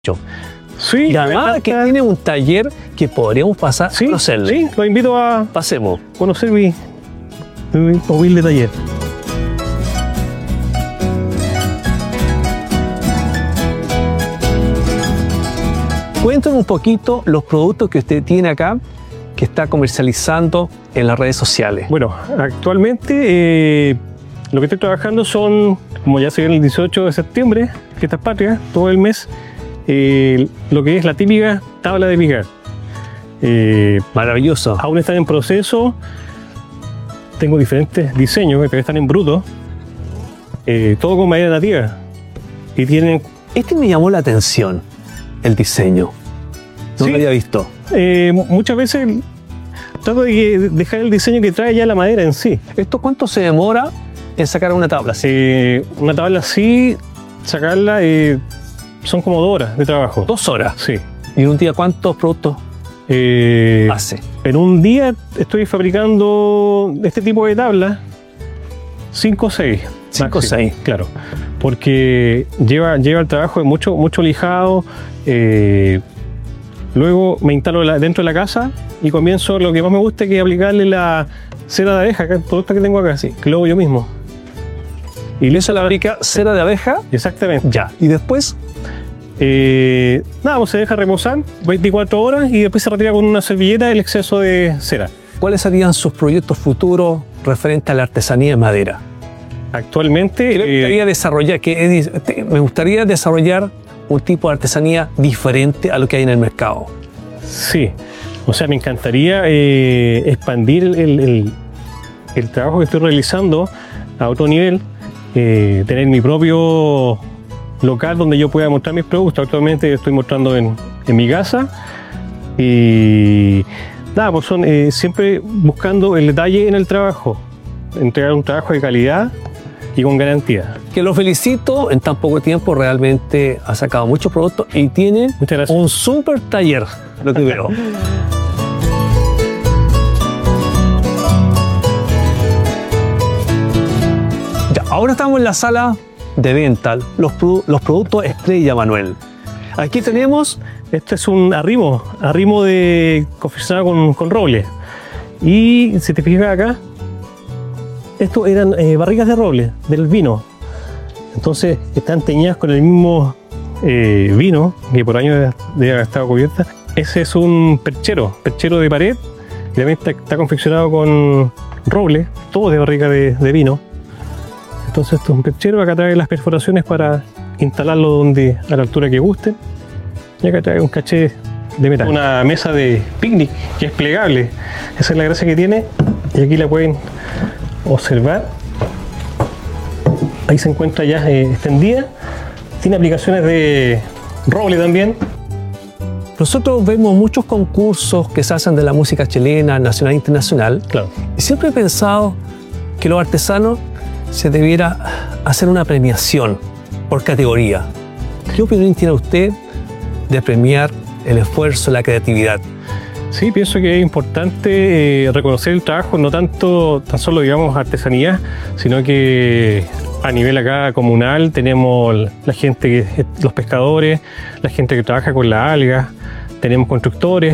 Sí, y además que tiene un taller que podríamos pasar a conocerle. Sí, lo invito a Pasemos. conocer mi humilde taller. Cuéntanos un poquito los productos que usted tiene acá, que está comercializando en las redes sociales. Bueno, actualmente lo que estoy trabajando son, como ya se viene el 18 de septiembre, fiestas patrias, todo el mes, lo que es la típica tabla de picar. Maravilloso. Aún están en proceso, tengo diferentes diseños, pero están en bruto, todo con madera nativa. Y tienen... Este me llamó la atención, el diseño. No Sí. lo había visto. Muchas veces trato de dejar el diseño que trae ya la madera en sí. ¿Esto cuánto se demora en sacar una tabla así? Una tabla así, sacarla, son como 2 horas de trabajo. 2 horas. Sí. ¿Y en un día cuántos productos hace? En un día estoy fabricando este tipo de tablas 5 o 6. 5 o 6. Claro. Porque lleva el trabajo de mucho lijado. Luego me instalo dentro de la casa y comienzo lo que más me gusta, que es aplicarle la cera de abeja, que es el producto que tengo acá, sí, que lo hago yo mismo. ¿Y eso la fabrica cera de abeja? Exactamente. Ya. ¿Y después? Nada, pues se deja reposar 24 horas y después se retira con una servilleta el exceso de cera. ¿Cuáles serían sus proyectos futuros referentes a la artesanía en madera? Actualmente Me gustaría desarrollar un tipo de artesanía diferente a lo que hay en el mercado. sí, o sea, me encantaría expandir el trabajo que estoy realizando a otro nivel, tener mi propio local donde yo pueda mostrar mis productos. Actualmente estoy mostrando en mi casa y nada, pues son siempre buscando el detalle en el trabajo, entregar un trabajo de calidad y con garantía. Que lo felicito, en tan poco tiempo realmente ha sacado muchos productos y tiene Muchas gracias. un super taller, lo que veo. Ya, ahora estamos en la sala de venta, los productos estrella, Manuel. Aquí tenemos, Este es un arrimo confeccionado con roble. Y si te fijas acá, estos eran barricas de roble, del vino. Entonces están teñidas con el mismo vino, que por años debe haber estado cubierta. Ese es un perchero de pared, y también está confeccionado con roble, todo de barrica de vino. Entonces esto es un perchero, acá trae las perforaciones para instalarlo a la altura que guste. Y acá trae un caché de metal. Una mesa de picnic que es plegable. Esa es la gracia que tiene. Y aquí la pueden observar. Ahí se encuentra ya extendida. Tiene aplicaciones de roble también. nosotros vemos muchos concursos que se hacen de la música chilena, nacional e internacional. Claro. Y siempre he pensado que los artesanos se debiera hacer una premiación por categoría. ¿Qué opinión tiene usted de premiar el esfuerzo, la creatividad? Sí, pienso que es importante reconocer el trabajo, no tan solo, digamos, artesanía, sino que a nivel acá comunal tenemos la gente, los pescadores, la gente que trabaja con las algas, tenemos constructores,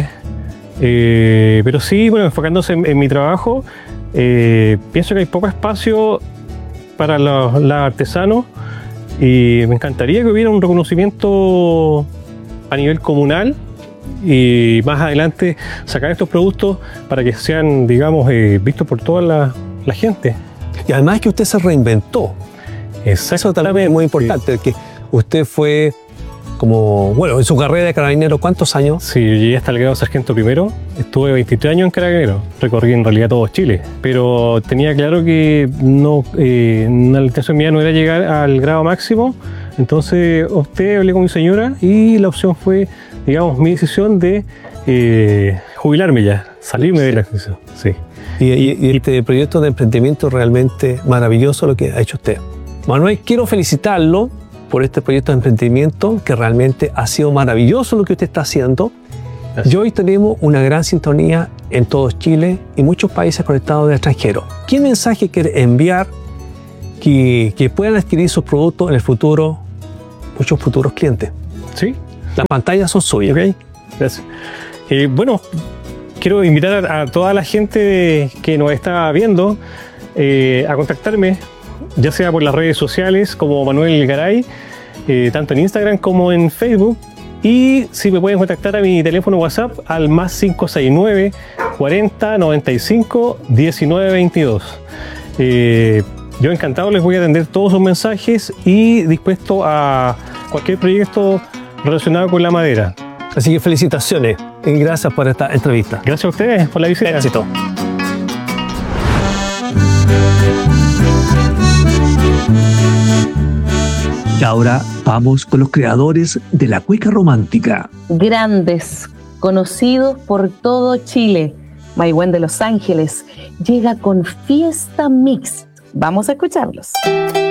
pero sí, bueno, enfocándose en mi trabajo, pienso que hay poco espacio para los artesanos y me encantaría que hubiera un reconocimiento a nivel comunal y más adelante sacar estos productos para que sean, digamos, vistos por toda la gente. Y además que usted se reinventó. Eso también es muy importante, que usted fue como, bueno, en su carrera de carabinero, ¿cuántos años? Sí, yo llegué hasta el grado de sargento primero, estuve 23 años en carabinero, recorrí en realidad todo Chile, pero tenía claro que no, la intención mía no era llegar al grado máximo, entonces opté, hablé con mi señora y la opción fue, digamos, mi decisión de jubilarme ya, salirme de la decisión. Sí. Y este proyecto de emprendimiento es realmente maravilloso lo que ha hecho usted. Manuel, quiero felicitarlo por este proyecto de emprendimiento que realmente ha sido maravilloso lo que usted está haciendo. Gracias. Y hoy tenemos una gran sintonía en todo Chile y muchos países conectados del extranjero. ¿Qué mensaje quiere enviar que puedan adquirir sus productos en el futuro muchos futuros clientes? Sí, Las pantallas son suyas. Ok, gracias. Bueno, quiero invitar a toda la gente que nos está viendo a contactarme, ya sea por las redes sociales como Manuel Garay, tanto en Instagram como en Facebook. Y si me pueden contactar a mi teléfono WhatsApp al +569 40 95 19 22. Yo encantado les voy a atender todos sus mensajes y dispuesto a cualquier proyecto relacionado con la madera. Así que felicitaciones y gracias por esta entrevista. Gracias a ustedes por la visita. Éxito. Y ahora vamos con los creadores de la cueca romántica. Grandes, conocidos por todo Chile. Maigüen de Los Ángeles llega con Fiesta Mix. Vamos a escucharlos.